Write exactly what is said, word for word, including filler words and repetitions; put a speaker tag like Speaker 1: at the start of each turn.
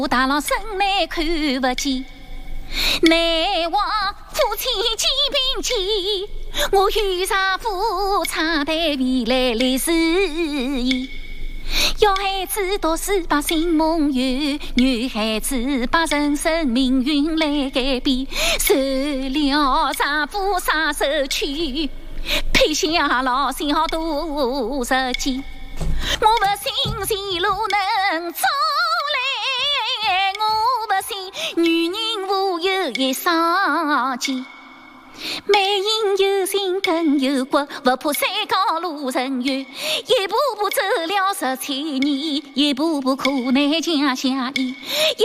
Speaker 1: 我大郎生来看不见，难忘夫妻几并肩。我与丈夫唱对未来历史言。小孩子读书把新梦圆，女孩子把人生命运来改变。受了丈夫杀手去，撇下老小多少钱？我不信前路能走来，我不信女人无有一双肩。美人有心更有骨，不怕山高路甚远。一步步走了十七年，一步步苦难降下烟。